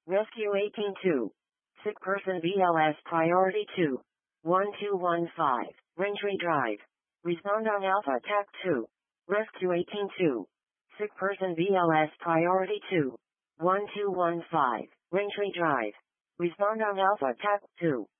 Rescue 182. Sick person BLS priority 2. 1215. Raintree Drive. Respond on Alpha TAC 2. Rescue 182. Sick person BLS priority 2. 1215. Raintree Drive. Respond on Alpha TAC 2.